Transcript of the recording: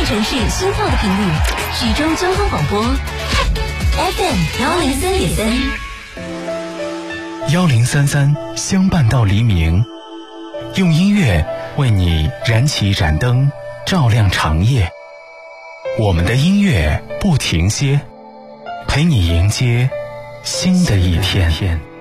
城市心跳的频率，徐州交通广播 FM103.3，1033相伴到黎明，用音乐为你燃起一盏灯，照亮长夜。我们的音乐不停歇，陪你迎接新的一天。